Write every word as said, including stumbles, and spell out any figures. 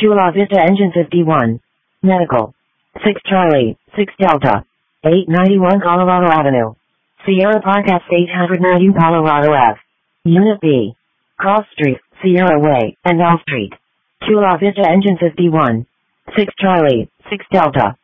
Chula Vista Engine fifty-one. Medical. six Charlie, six Delta. eight ninety-one Colorado Avenue. Sierra Park at eight nineteen Colorado Ave. Unit B. Cross Street, Sierra Way, and L Street. Chula Vista Engine fifty-one. six Charlie, six Delta.